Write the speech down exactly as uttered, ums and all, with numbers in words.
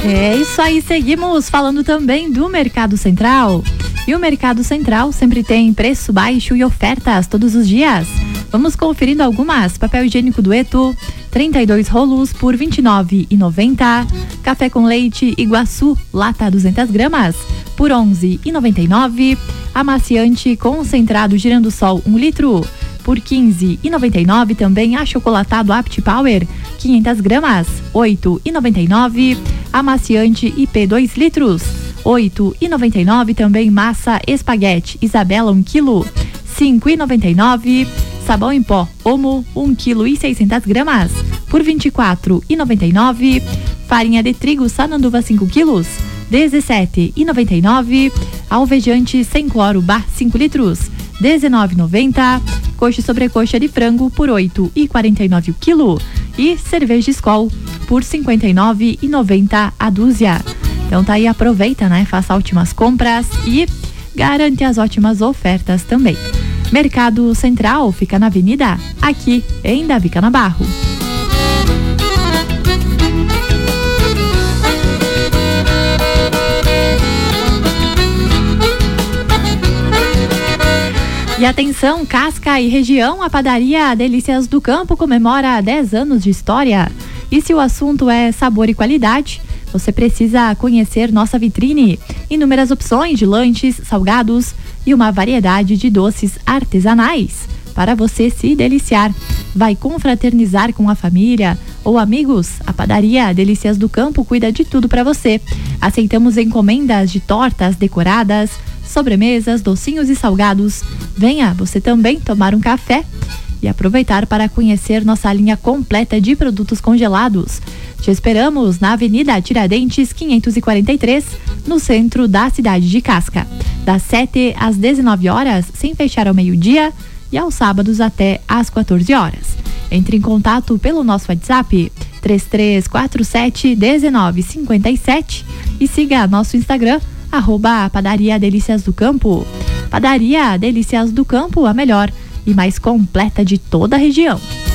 É isso aí, seguimos falando também do Mercado Central. E o Mercado Central sempre tem preço baixo e ofertas todos os dias. Vamos conferindo algumas. Papel higiênico Dueto, trinta e dois rolos por vinte e nove reais e noventa centavos. Café com leite Iguaçu, lata duzentas gramas, por onze reais e noventa e nove centavos. Amaciante concentrado Girando Sol, um litro, por quinze reais e noventa e nove centavos. Também achocolatado Apt Power, quinhentas gramas, oito reais e noventa e nove centavos. Amaciante I P dois litros, oito reais e noventa e nove centavos. Também massa espaguete Isabela, um quilo, cinco reais e noventa e nove centavos. Sabão em pó Omo, um quilo e seiscentas gramas, por vinte e quatro reais e noventa e nove centavos. Farinha de trigo Sananduva, cinco quilos, dezessete reais e noventa e nove centavos. Alvejante sem cloro Bar, cinco litros, dezenove reais e noventa centavos. Coxa e sobrecoxa de frango por oito reais e quarenta e nove centavos o quilo. E cerveja Skol por cinquenta e nove reais e noventa centavos a dúzia. Então tá aí, aproveita, né? Faça ótimas compras e garante as ótimas ofertas também. Mercado Central fica na Avenida, aqui em Davi Canabarro. E atenção, Casca e região, a padaria Delícias do Campo comemora dez anos de história. E se o assunto é sabor e qualidade, você precisa conhecer nossa vitrine. Inúmeras opções de lanches, salgados e uma variedade de doces artesanais para você se deliciar. Vai confraternizar com a família ou amigos? A padaria Delícias do Campo cuida de tudo para você. Aceitamos encomendas de tortas decoradas, sobremesas, docinhos e salgados. Venha você também tomar um café e aproveitar para conhecer nossa linha completa de produtos congelados. Te esperamos na Avenida Tiradentes quinhentos e quarenta e três, no centro da cidade de Casca, das sete às dezenove horas, sem fechar ao meio-dia, e aos sábados até às quatorze horas. Entre em contato pelo nosso WhatsApp três três quatro sete um nove cinco sete e siga nosso Instagram, arroba Padaria Delícias do Campo. Padaria Delícias do Campo, a melhor e mais completa de toda a região.